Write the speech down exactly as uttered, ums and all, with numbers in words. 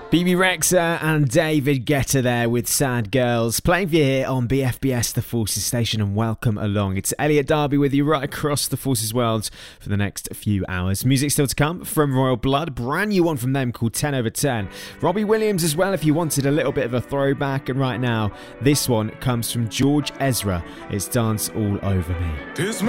B B Rexa and David Guetta there with Sad Girls, playing for you here on B F B S The Forces Station, and welcome along. It's Elliot Darby with you right across the Forces world for the next few hours. Music still to come from Royal Blood, brand new one from them called ten over ten. Robbie Williams as well if you wanted a little bit of a throwback, and right now this one comes from George Ezra. It's Dance All Over Me. This